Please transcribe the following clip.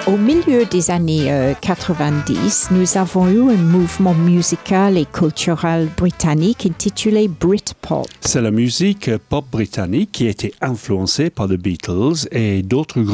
Au milieu des années 90, nous avons eu un mouvement musical et culturel britannique intitulé Britpop. C'est la musique pop britannique qui a été influencée par les Beatles et d'autres groupes